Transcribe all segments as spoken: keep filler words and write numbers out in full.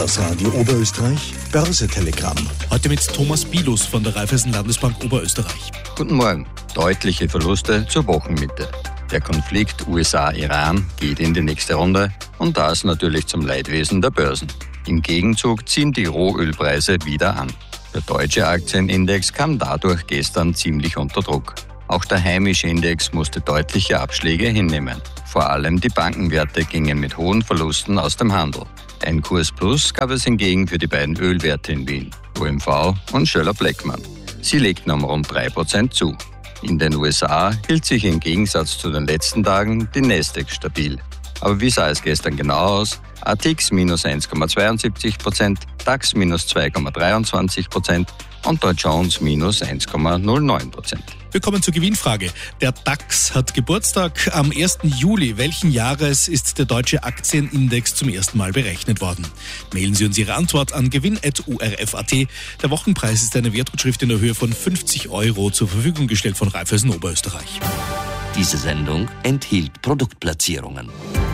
Das Radio Oberösterreich Börse-Telegramm. Heute mit Thomas Bilus von der Raiffeisen Landesbank Oberösterreich. Guten Morgen. Deutliche Verluste zur Wochenmitte. Der Konflikt U S A-Iran geht in die nächste Runde und das natürlich zum Leidwesen der Börsen. Im Gegenzug ziehen die Rohölpreise wieder an. Der deutsche Aktienindex kam dadurch gestern ziemlich unter Druck. Auch der heimische Index musste deutliche Abschläge hinnehmen. Vor allem die Bankenwerte gingen mit hohen Verlusten aus dem Handel. Ein Kursplus gab es hingegen für die beiden Ölwerte in Wien, O M V und Schoeller-Bleckmann. Sie legten um rund drei Prozent zu. In den U S A hielt sich im Gegensatz zu den letzten Tagen die Nasdaq stabil. Aber wie sah es gestern genau aus? A T X minus eins Komma zweiundsiebzig Prozent, DAX minus zwei Komma dreiundzwanzig Prozent und Dow Jones minus eins Komma null neun Prozent. Wir kommen zur Gewinnfrage. Der DAX hat Geburtstag. Am ersten Juli welchen Jahres ist der deutsche Aktienindex zum ersten Mal berechnet worden? Mailen Sie uns Ihre Antwort an gewinn at u r f punkt a t. Der Wochenpreis ist eine Wertgutschrift in der Höhe von fünfzig Euro zur Verfügung gestellt von Raiffeisen Oberösterreich. Diese Sendung enthielt Produktplatzierungen.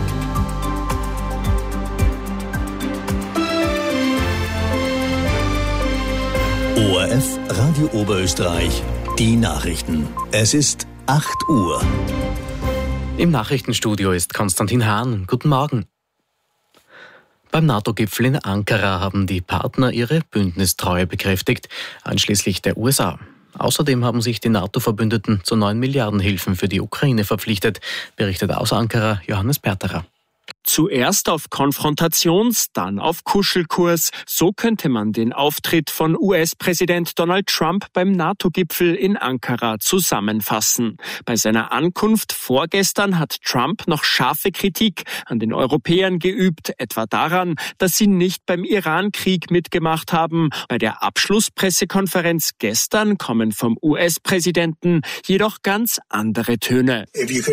O R F Radio Oberösterreich, die Nachrichten. Es ist acht Uhr. Im Nachrichtenstudio ist Konstantin Hahn. Guten Morgen. Beim NATO-Gipfel in Ankara haben die Partner ihre Bündnistreue bekräftigt, einschließlich der U S A. Außerdem haben sich die NATO-Verbündeten zu neun Milliarden Hilfen für die Ukraine verpflichtet, berichtet aus Ankara Johannes Perterer. Zuerst auf Konfrontations-, dann auf Kuschelkurs. So könnte man den Auftritt von U S-Präsident Donald Trump beim NATO-Gipfel in Ankara zusammenfassen. Bei seiner Ankunft vorgestern hat Trump noch scharfe Kritik an den Europäern geübt, etwa daran, dass sie nicht beim Iran-Krieg mitgemacht haben. Bei der Abschlusspressekonferenz gestern kommen vom U S-Präsidenten jedoch ganz andere Töne.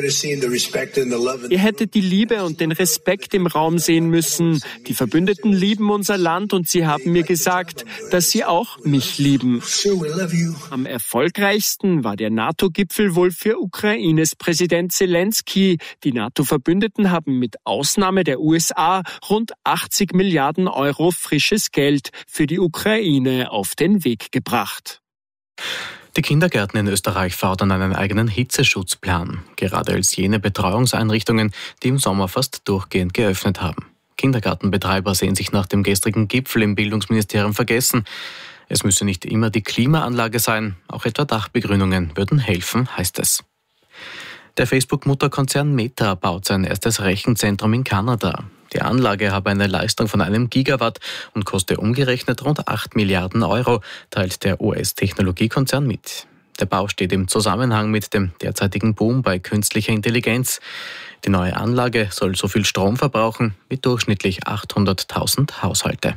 Ihr hättet die Liebe und den Respekt im Raum sehen müssen. Die Verbündeten lieben unser Land und sie haben mir gesagt, dass sie auch mich lieben. Am erfolgreichsten war der NATO-Gipfel wohl für Ukraines Präsident Zelensky. Die NATO-Verbündeten haben mit Ausnahme der U S A rund achtzig Milliarden Euro frisches Geld für die Ukraine auf den Weg gebracht. Die Kindergärten in Österreich fordern einen eigenen Hitzeschutzplan, gerade als jene Betreuungseinrichtungen, die im Sommer fast durchgehend geöffnet haben. Kindergartenbetreiber sehen sich nach dem gestrigen Gipfel im Bildungsministerium vergessen. Es müsse nicht immer die Klimaanlage sein, auch etwa Dachbegrünungen würden helfen, heißt es. Der Facebook-Mutterkonzern Meta baut sein erstes Rechenzentrum in Kanada. Die Anlage habe eine Leistung von einem Gigawatt und koste umgerechnet rund acht Milliarden Euro, teilt der U S-Technologiekonzern mit. Der Bau steht im Zusammenhang mit dem derzeitigen Boom bei künstlicher Intelligenz. Die neue Anlage soll so viel Strom verbrauchen wie durchschnittlich achthunderttausend Haushalte.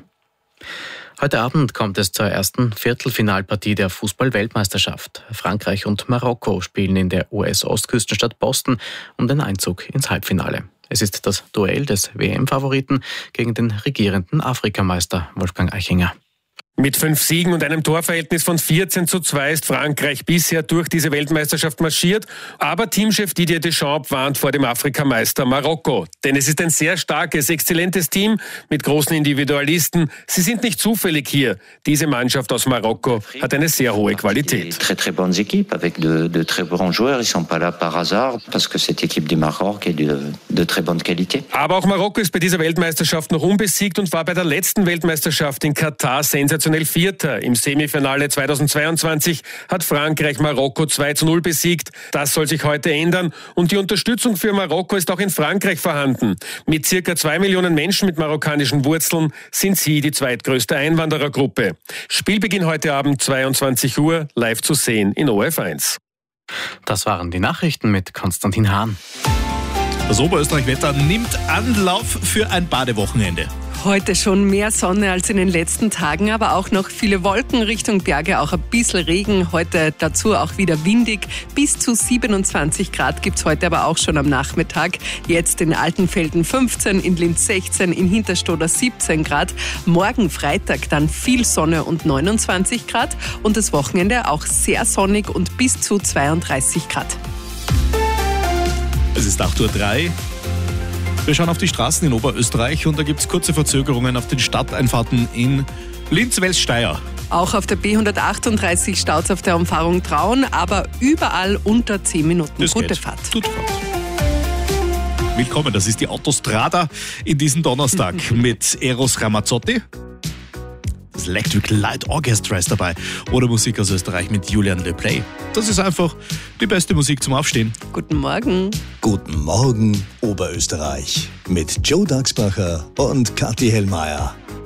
Heute Abend kommt es zur ersten Viertelfinalpartie der Fußball-Weltmeisterschaft. Frankreich und Marokko spielen in der U S-Ostküstenstadt Boston um den Einzug ins Halbfinale. Es ist das Duell des W M-Favoriten gegen den regierenden Afrikameister Wolfgang Eichinger. Mit fünf Siegen und einem Torverhältnis von vierzehn zu zwei ist Frankreich bisher durch diese Weltmeisterschaft marschiert. Aber Teamchef Didier Deschamps warnt vor dem Afrikameister Marokko. Denn es ist ein sehr starkes, exzellentes Team mit großen Individualisten. Sie sind nicht zufällig hier. Diese Mannschaft aus Marokko hat eine sehr hohe Qualität. Très très bonnes équipes avec de, de très bons joueurs. Ils sont pas là par hasard parce que cette équipe du Maroc est de, de très bonne qualité. Aber auch Marokko ist bei dieser Weltmeisterschaft noch unbesiegt und war bei der letzten Weltmeisterschaft in Katar sensationell Vierter. Im Semifinale zweitausendzweiundzwanzig hat Frankreich Marokko zwei zu null besiegt. Das soll sich heute ändern und die Unterstützung für Marokko ist auch in Frankreich vorhanden. Mit circa zwei Millionen Menschen mit marokkanischen Wurzeln sind sie die zweitgrößte Einwanderergruppe. Spielbeginn heute Abend zweiundzwanzig Uhr, live zu sehen in O R F eins. Das waren die Nachrichten mit Konstantin Hahn. Das Oberösterreich-Wetter nimmt Anlauf für ein Badewochenende. Heute schon mehr Sonne als in den letzten Tagen, aber auch noch viele Wolken Richtung Berge, auch ein bisschen Regen. Heute dazu auch wieder windig. Bis zu siebenundzwanzig Grad gibt's heute aber auch schon am Nachmittag. Jetzt in Altenfelden fünfzehn, in Linz sechzehn, in Hinterstoder siebzehn Grad. Morgen Freitag dann viel Sonne und neunundzwanzig Grad. Und das Wochenende auch sehr sonnig und bis zu zweiunddreißig Grad. Es ist acht Uhr drei. Wir schauen auf die Straßen in Oberösterreich und da gibt es kurze Verzögerungen auf den Stadteinfahrten in Linz-Wels-Steyr. Auch auf der B hundertachtunddreißig staut es auf der Umfahrung Traun, aber überall unter zehn Minuten. Das Gute geht. Fahrt. Gute Fahrt. Willkommen, das ist die Autostrada in diesem Donnerstag mit Eros Ramazzotti. Das Electric Light Orchestra ist dabei. Oder Musik aus Österreich mit Julian Le Play. Das ist einfach die beste Musik zum Aufstehen. Guten Morgen. Guten Morgen, Oberösterreich. Mit Joe Daxbacher und Kathi Hellmeier.